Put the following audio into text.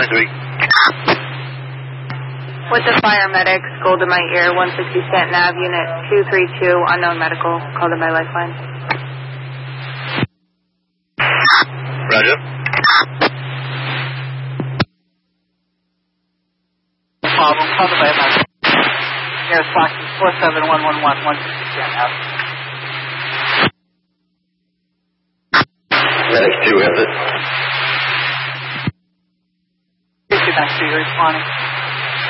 23. With the fire medics, Golden My Ear, 160 Stanton Ave, Unit 232, unknown medical, called in by Lifeline. Roger. Problem, called in by medical. Air Fox 47111, 160 Stanton Ave. Medic 2, have it. 52 responding.